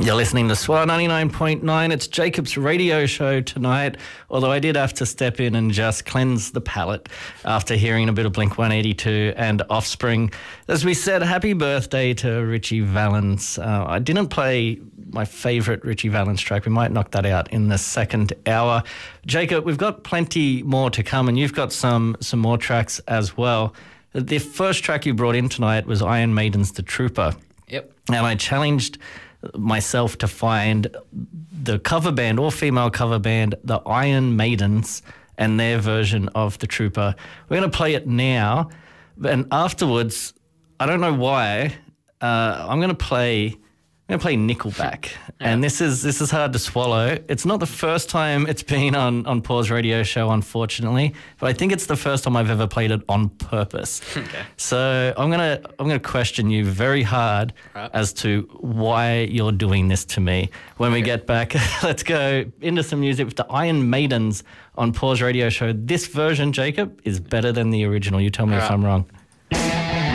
You're listening to SWR 99.9. It's Jacob's radio show tonight, although I did have to step in and just cleanse the palate after hearing a bit of Blink-182 and Offspring. As we said, happy birthday to Richie Valens. I didn't play my favourite Richie Valens track. We might knock that out in the second hour. Jacob, we've got plenty more to come, and you've got some more tracks as well. The first track you brought in tonight was Iron Maiden's The Trooper. Yep. And I challenged myself to find the cover band, or female cover band, the Iron Maidens, and their version of The Trooper. We're going to play it now, and afterwards, I don't know why, I'm going to play Nickelback. Yeah. And this is hard to swallow. It's not the first time it's been on Paul's radio show, unfortunately, but I think it's the first time I've ever played it on purpose. Okay. So I'm gonna question you very hard as to why you're doing this to me. When we get back, let's go into some music with the Iron Maidens on Paul's radio show. This version, Jacob, is better than the original. You tell me if I'm wrong.